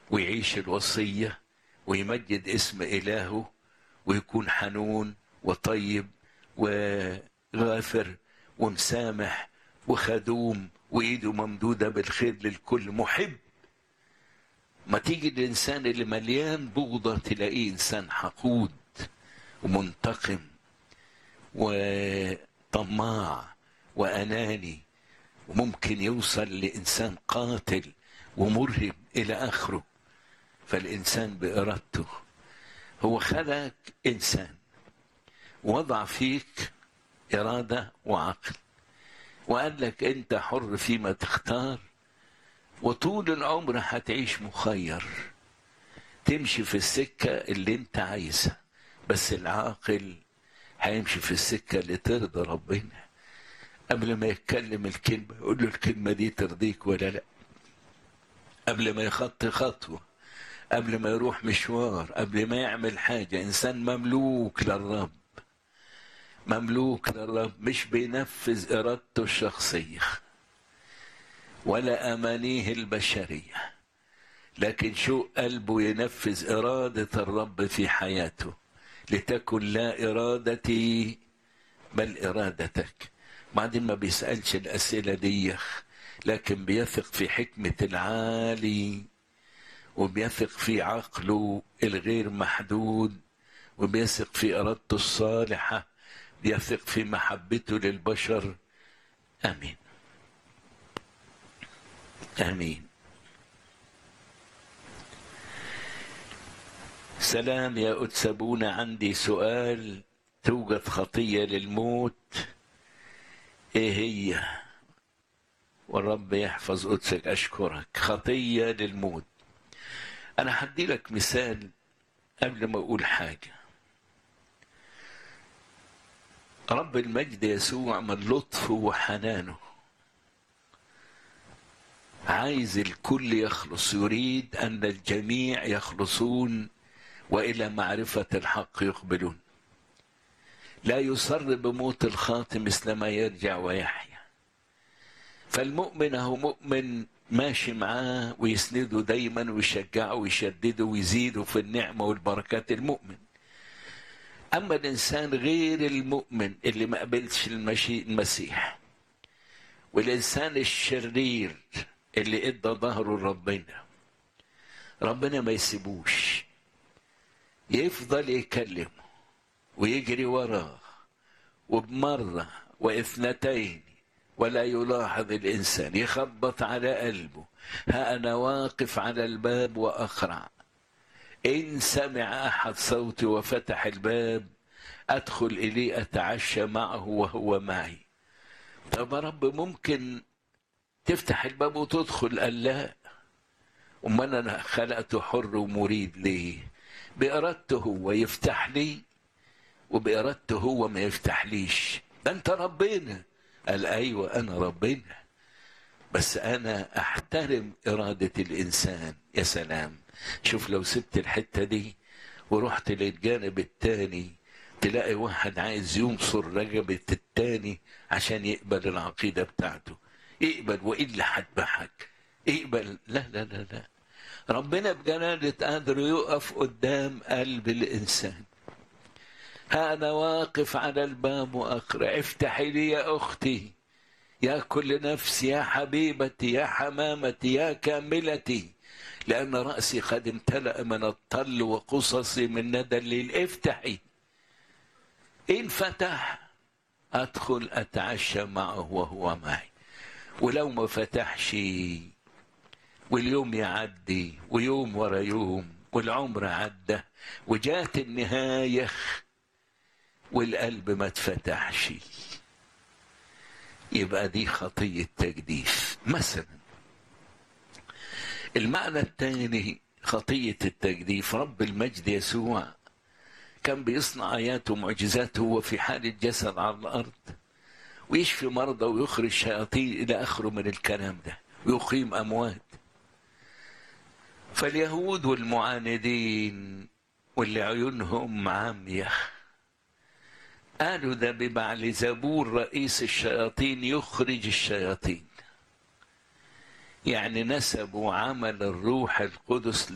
ويعيش الوصية ويمجد اسم إلهه ويكون حنون وطيب وغافر ومسامح وخدوم وإيده ممدودة بالخير للكل، محب. ما تيجي الإنسان اللي مليان بغضة تلاقيه إنسان حقود ومنتقم وطماع وأناني، وممكن يوصل لإنسان قاتل ومرهب إلى آخره. فالإنسان بإرادته هو خلق إنسان، وضع فيك إرادة وعقل، وقال لك أنت حر فيما تختار، وطول العمر هتعيش مخير، تمشي في السكة اللي أنت عايزها. بس العاقل هيمشي في السكة اللي ترضى ربنا. قبل ما يتكلم الكلمة يقول له الكلمة دي ترضيك ولا لا، قبل ما يخطي خطوة، قبل ما يروح مشوار، قبل ما يعمل حاجة. إنسان مملوك للرب، مملوك للرب، مش بينفذ إرادته الشخصية ولا أمانيه البشرية، لكن شو قلبه ينفذ إرادة الرب في حياته. لتكن لا إرادتي بل إرادتك. بعدين ما بيسألش الأسئلة دي، لكن بيثق في حكمة العالي، وبيثق في عقله الغير محدود، وبيثق في إرادته الصالحة، بيثق في محبته للبشر. آمين آمين. سلام يا أتسبونا، عندي سؤال. توجد خطية للموت، إيه هي؟ والرب يحفظ قدسك. أشكرك. خطية للموت. أنا هدي لك مثال قبل ما أقول حاجة. رب المجد يسوع من لطفه وحنانه عايز الكل يخلص، يريد أن الجميع يخلصون وإلى معرفة الحق يقبلون. لا يسر بموت الخاطئ مثلما يرجع ويحيا. فالمؤمن هو مؤمن ماشي معاه ويسنده دايما ويشجعه ويشدده ويزيده في النعمة والبركات، المؤمن. أما الإنسان غير المؤمن اللي ما قبلش المسيح، والإنسان الشرير اللي ادى ظهره لربنا، ربنا ما يسيبوش، يفضل يكلمه ويجري وراه، وبمرة واثنتين ولا يلاحظ الإنسان، يخبط على قلبه: ها أنا واقف على الباب وأقرع، إن سمع أحد صوتي وفتح الباب أدخل إليه أتعشى معه وهو معي. طب يا رب ممكن تفتح الباب وتدخل؟ قال لا. أمال أنا خلقته حر ومريد ليه؟ بإرادته هو يفتح لي، وبإرادته هو ما يفتحليش. ده أنت ربنا. قال أيوة أنا ربنا، بس أنا أحترم إرادة الإنسان. يا سلام، شوف لو سبت الحتة دي ورحت للجانب التاني، تلاقي واحد عايز ينصر رقبة التاني عشان يقبل العقيدة بتاعته. اقبل وإلا هتبحك، اقبل. لا لا لا لا، ربنا بجلالة قادر يقف قدام قلب الإنسان. ها أنا واقف على الباب وأقرع، افتحي لي يا أختي، يا كل نفس، يا حبيبتي، يا حمامتي، يا كاملتي، لأن رأسي قد امتلأ من الطل وقصصي من ندى الليل. افتحي. إن فتح أدخل أتعشى معه وهو معي. ولو ما فتحش واليوم يعدي ويوم ورا يوم والعمر عدى وجات النهاية والقلب ما اتفتحش، يبقى دي خطية تجديف مثلا. المعنى الثاني خطية التجديف: رب المجد يسوع كان بيصنع آيات ومعجزات هو في حال الجسد على الأرض، ويشفي مرضى ويخرج شياطين إلى آخره من الكلام ده، ويقيم أموات. فاليهود والمعاندين واللي عيونهم عامية قالوا ده ببعلزبول رئيس الشياطين يخرج الشياطين، يعني نسبوا عمل الروح القدس